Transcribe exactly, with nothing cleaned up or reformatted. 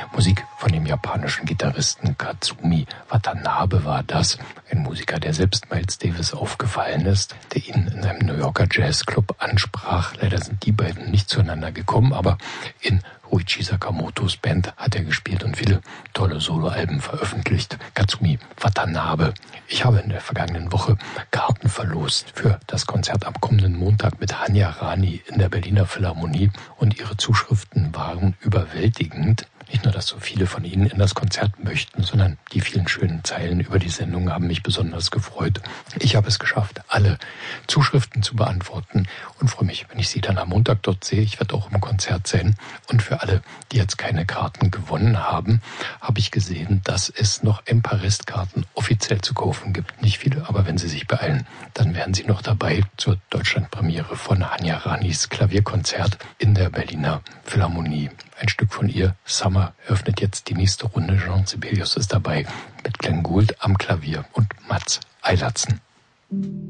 Musik von dem japanischen Gitarristen Katsumi Watanabe war das. Ein Musiker, der selbst Miles Davis aufgefallen ist, der ihn in einem New Yorker Jazzclub ansprach. Leider sind die beiden nicht zueinander gekommen, aber in Ruichi Sakamotos Band hat er gespielt und viele tolle Soloalben veröffentlicht. Katsumi Watanabe. Ich habe in der vergangenen Woche Karten verlost für das Konzert am kommenden Montag mit Hanya Rani in der Berliner Philharmonie und ihre Zuschriften waren überwältigend. Nicht nur, dass so viele von Ihnen in das Konzert möchten, sondern die vielen schönen Zeilen über die Sendung haben mich besonders gefreut. Ich habe es geschafft, alle Zuschriften zu beantworten und freue mich, wenn ich Sie dann am Montag dort sehe. Ich werde auch im Konzert sein. Und für alle, die jetzt keine Karten gewonnen haben, habe ich gesehen, dass es noch ein paar Restkarten offiziell zu kaufen gibt. Nicht viele, aber wenn Sie sich beeilen, dann wären Sie noch dabei zur Deutschlandpremiere von Hanya Ranis Klavierkonzert in der Berliner Philharmonie. Ein Stück von ihr, Summer, eröffnet jetzt die nächste Runde. Jean Sibelius ist dabei mit Glenn Gould am Klavier und Mats Eilertsen.